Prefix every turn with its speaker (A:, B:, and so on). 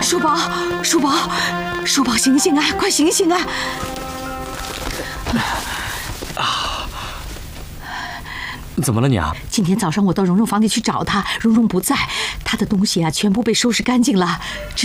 A: 叔宝，叔宝，叔宝，醒醒啊！快醒醒啊！
B: 怎么了娘？
A: 今天早上我到蓉蓉房里去找她，蓉蓉不在，她的东西啊全部被收拾干净了，只